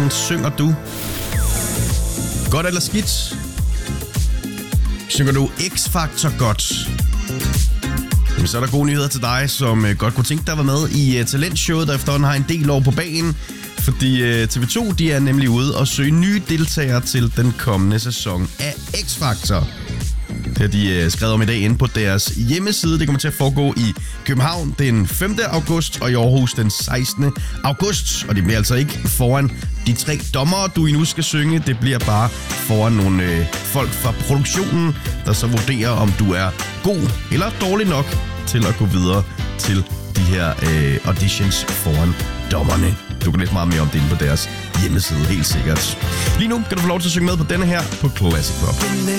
Hvordan synger du? Godt eller skidt? Synger du X-Factor godt? Jamen, så er der gode nyheder til dig, som godt kunne tænke dig at være med i talentshowet, der efterhånden har en del år på banen. Fordi TV2 de er nemlig ude og søge nye deltagere til den kommende sæson af X-Factor. Det har de skrevet om i dag inde på deres hjemmeside. Det kommer til at foregå i København den 5. august og i Aarhus den 16. august. Og det bliver altså ikke foran de 3 dommere, du endnu skal synge. Det bliver bare foran nogle folk fra produktionen, der så vurderer, om du er god eller dårlig nok til at gå videre til de her auditions foran dommerne. Du kan læse meget mere om det inde på deres hjemmeside, helt sikkert. Lige nu kan du få lov til at synge med på denne her på Classic Rock.